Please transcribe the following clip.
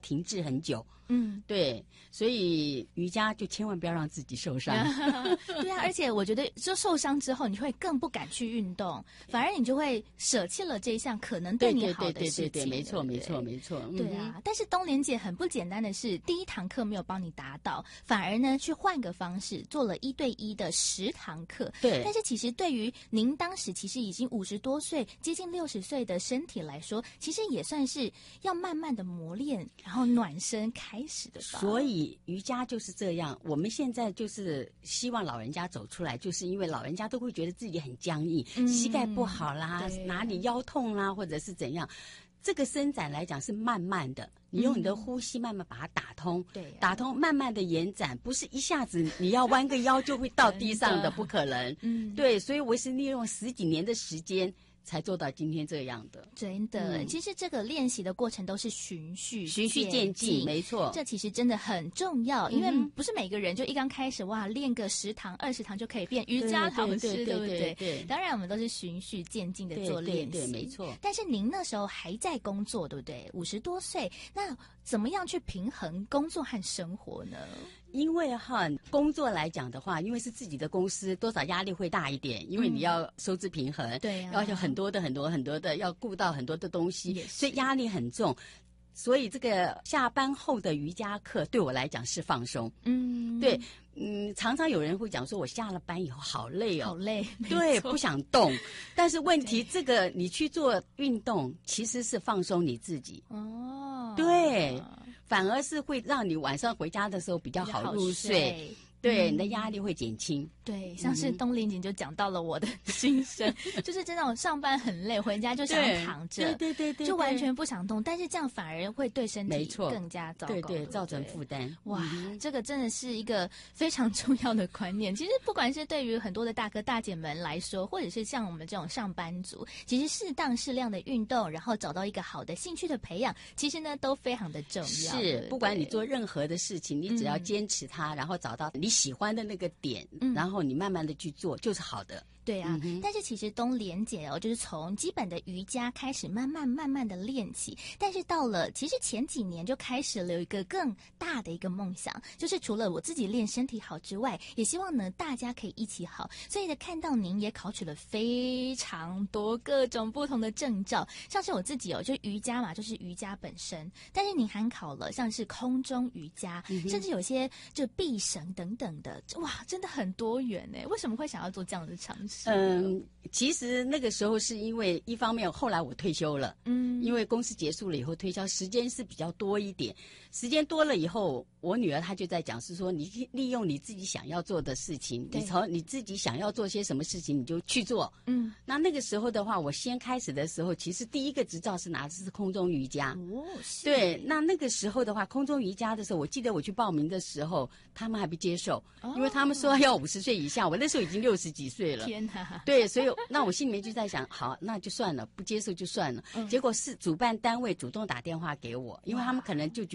停滞很久。对，所以瑜伽就千万不要让自己受伤。 对啊，而且我觉得就受伤之后，你会更不敢去运动，反而你就会舍弃了这一项可能对你好的事情。 对，没错，没错，没错。 对啊，但是东莲姐很不简单的是，第一堂课没有帮你达到，反而呢去换个方式做了1对1的10堂课。 对， 但是其实对于您当时其实已经50多岁，接近60岁的身体来说，其实也算是要慢慢的磨练，然后暖身开始的吧。 所以瑜伽就是这样，我们现在就是希望老人家走出来，就是因为老人家都会觉得自己很僵硬，膝盖不好啦，哪里腰痛啦，或者是怎样。这个伸展来讲是慢慢的，你用你的呼吸慢慢把它打通， 对， 打通，慢慢的延展，不是一下子你要弯个腰就会到地上的，不可能。对，所以我是利用10几年的时间才做到今天这样的。 真的，其实这个练习的过程都是循序渐进，没错。 这其实真的很重要，因为不是每个人就一刚开始哇练个10堂20堂就可以变瑜伽老师，对不对？对，当然我们都是循序渐进的做练习， 对，没错。 但是您那时候还在工作，对不对？50多岁，那怎么样去平衡工作和生活呢？ 因为工作来讲的话，因为是自己的公司，多少压力会大一点，因为你要收支平衡， 对啊， 要有很多的要顾到很多的东西，所以压力很重。所以这个下班后的瑜伽课对我来讲是放松。对，常常有人会讲说，我下了班以后好累哦， 好累， 对，不想动。但是问题，这个你去做运动，其实是放松你自己。对，反而是会让你晚上回家的时候比较好入睡。对，你的压力会减轻。 对，像是东林姐就讲到了我的心声，就是这种上班很累，回家就想躺着，对，就完全不想动，但是这样反而会对身体更加糟糕， 对，造成负担。 哇，这个真的是一个非常重要的观念。其实不管是对于很多的大哥大姐们来说，或者是像我们这种上班族，其实适当适量的运动，然后找到一个好的兴趣的培养，其实呢都非常的重要。 是，不管你做任何的事情，你只要坚持它，然后找到你喜欢的那个点，然后你慢慢的去做，就是好的。 对啊，但是其实东莲姐就是从基本的瑜伽开始慢慢的练起，但是到了其实前几年就开始了有一个更大的一个梦想，就是除了我自己练身体好之外，也希望呢大家可以一起好，所以呢看到您也考取了非常多各种不同的证照，像是我自己就瑜伽嘛，就是瑜伽本身，但是您还考了像是空中瑜伽，甚至有些就臂绳等等的，哇，真的很多元耶。为什么会想要做这样的尝试？ 其实那个时候是因为一方面后来我退休了，因为公司结束了以后退休，时间是比较多一点，时间多了以后，我女儿她就在讲是说，你利用你自己想要做的事情，你自己想要做些什么事情你就去做。那个时候的话，我先开始的时候，其实第一个执照是拿的是空中瑜伽。对，那个时候的话，空中瑜伽的时候，我记得我去报名的时候，他们还不接受，因为他们说要50岁以下，我那时候已经60几岁了。 天哪！ 对，所以那我心里面就在想，好，那就算了，不接受就算了。结果是主办单位主动打电话给我，因为他们可能就